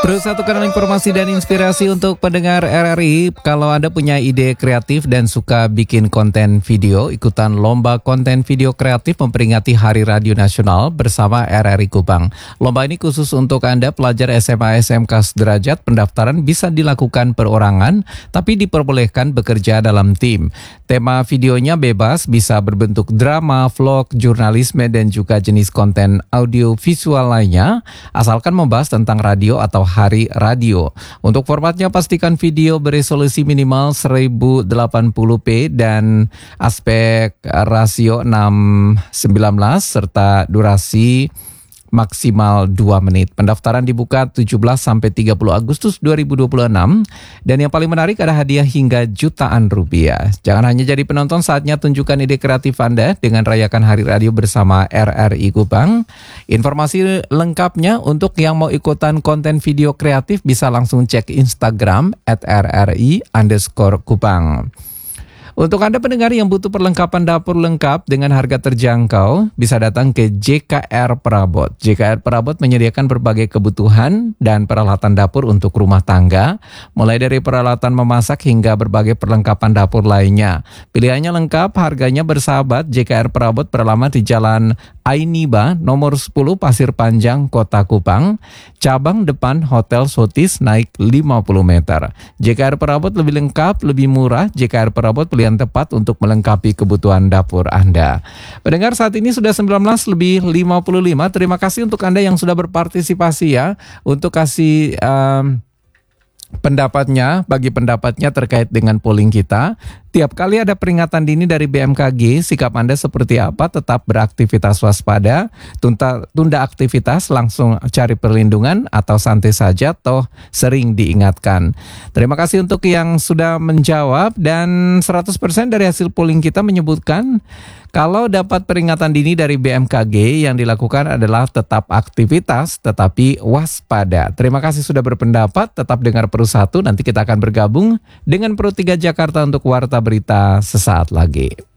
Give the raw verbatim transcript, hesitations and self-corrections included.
Perlu satu kanal informasi dan inspirasi untuk pendengar R R I. Kalau Anda punya ide kreatif dan suka bikin konten video, ikutan lomba konten video kreatif memperingati Hari Radio Nasional bersama R R I Kupang. Lomba ini khusus untuk Anda pelajar S M A S M K sederajat. Pendaftaran bisa dilakukan perorangan, tapi diperbolehkan bekerja dalam tim. Tema videonya bebas, bisa berbentuk drama, vlog, jurnalisme, dan juga jenis konten audio visual lainnya, asalkan membahas tentang radio atau hari radio. Untuk formatnya pastikan video beresolusi minimal seribu delapan puluh p dan aspek rasio enam sembilan belas serta durasi maksimal dua menit. Pendaftaran dibuka tujuh belas sampai tiga puluh Agustus dua ribu dua puluh enam dan yang paling menarik ada hadiah hingga jutaan rupiah. Jangan hanya jadi penonton, saatnya tunjukkan ide kreatif Anda dengan rayakan Hari Radio bersama R R I Kupang. Informasi lengkapnya untuk yang mau ikutan konten video kreatif bisa langsung cek Instagram at R R I underscore Kupang. Untuk Anda pendengar yang butuh perlengkapan dapur lengkap dengan harga terjangkau, bisa datang ke J K R Perabot. J K R Perabot menyediakan berbagai kebutuhan dan peralatan dapur untuk rumah tangga, mulai dari peralatan memasak hingga berbagai perlengkapan dapur lainnya. Pilihannya lengkap, harganya bersahabat. J K R Perabot beralamat di Jalan Ainiba, nomor sepuluh Pasir Panjang, Kota Kupang. Cabang depan Hotel Sotis, naik lima puluh meter. J K R Perabot lebih lengkap, lebih murah. J K R Perabot pilihan tepat untuk melengkapi kebutuhan dapur Anda. Pendengar, saat ini sudah sembilan belas lebih lima puluh lima. Terima kasih untuk Anda yang sudah berpartisipasi ya, untuk kasih um, pendapatnya, bagi pendapatnya terkait dengan polling kita. Tiap kali ada peringatan dini dari B M K G, sikap Anda seperti apa? Tetap beraktivitas waspada, tunda, tunda aktivitas, langsung cari perlindungan, atau santai saja, toh sering diingatkan. Terima kasih untuk yang sudah menjawab, dan seratus persen dari hasil polling kita menyebutkan kalau dapat peringatan dini dari B M K G, yang dilakukan adalah tetap aktivitas tetapi waspada. Terima kasih sudah berpendapat, tetap dengar Pro satu, nanti kita akan bergabung dengan Pro tiga Jakarta untuk Warta Berita sesaat lagi.